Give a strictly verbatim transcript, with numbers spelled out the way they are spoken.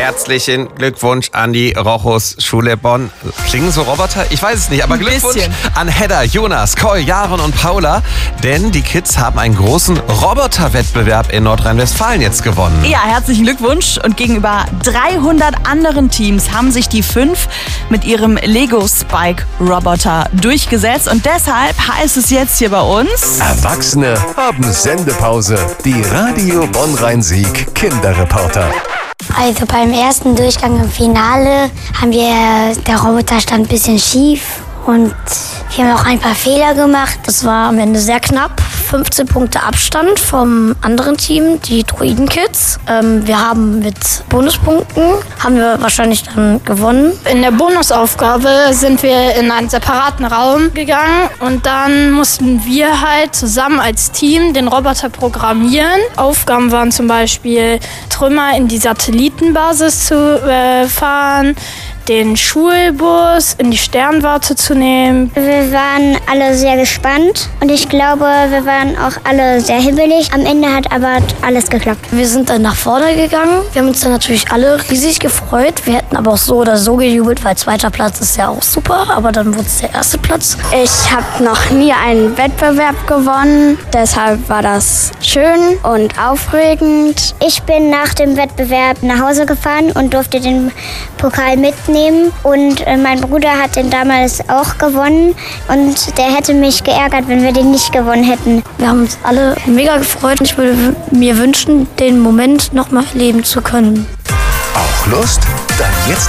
Herzlichen Glückwunsch an die Rochus Schule Bonn. Klingen so Roboter? Ich weiß es nicht, aber Ein Glückwunsch bisschen. an Hedda, Jonas, Koi, Jaron und Paula. Denn die Kids haben einen großen Roboterwettbewerb in Nordrhein-Westfalen jetzt gewonnen. Ja, herzlichen Glückwunsch. Und gegenüber dreihundert anderen Teams haben sich die fünf mit ihrem Lego Spike Roboter durchgesetzt. Und deshalb heißt es jetzt hier bei uns: Erwachsene haben Sendepause. Die Radio Bonn-Rhein-Sieg Kinderreporter. Also beim ersten Durchgang im Finale haben wir, der Roboter stand ein bisschen schief und wir haben auch ein paar Fehler gemacht. Das war am Ende sehr knapp. fünfzehn Punkte Abstand vom anderen Team, die Druiden-Kids. Ähm, wir haben mit Bonuspunkten, haben wir wahrscheinlich dann gewonnen. In der Bonusaufgabe sind wir in einen separaten Raum gegangen und dann mussten wir halt zusammen als Team den Roboter programmieren. Aufgaben waren zum Beispiel, Trümmer in die Satellitenbasis zu äh, fahren, den Schulbus in die Sternwarte zu nehmen. Wir waren alle sehr gespannt und ich glaube, wir waren auch alle sehr hibbelig. Am Ende hat aber alles geklappt. Wir sind dann nach vorne gegangen. Wir haben uns dann natürlich alle riesig gefreut. Wir hätten aber auch so oder so gejubelt, weil zweiter Platz ist ja auch super, aber dann wurde es der erste Platz. Ich habe noch nie einen Wettbewerb gewonnen, deshalb war das schön und aufregend. Ich bin nach dem Wettbewerb nach Hause gefahren und durfte den Pokal mitnehmen. Und äh, mein Bruder hat den damals auch gewonnen und der hätte mich geärgert, wenn wir den nicht gewonnen hätten. Wir haben uns alle mega gefreut und ich würde mir wünschen, den Moment noch mal erleben zu können. Auch Lust? Dann